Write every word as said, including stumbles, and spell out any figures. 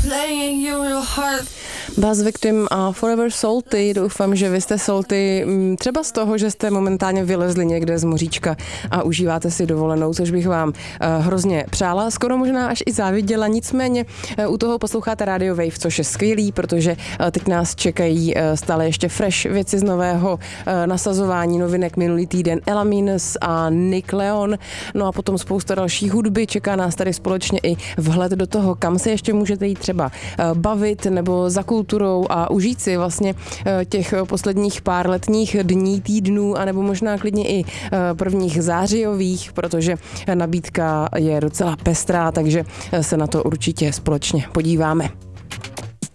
Buzz Victim a Forever Salty. Doufám, že vy jste salty třeba z toho, že jste momentálně vylezli někde z moříčka a užíváte si dovolenou, což bych vám hrozně přála. Skoro možná až i záviděla. Nicméně u toho posloucháte Radio Wave, což je skvělý, protože teď nás čekají stále ještě fresh věci z nového nasazování novinek minulý týden. Ella Minus a Nick Leon. No a potom spousta další hudby. Čeká nás tady společně i vhled do toho, kam se ještě můžete jít třeba bavit nebo za kulturou a užít si vlastně těch posledních pár letních dní, týdnů, anebo možná klidně i prvních zářijových, protože nabídka je docela pestrá, takže se na to určitě společně podíváme.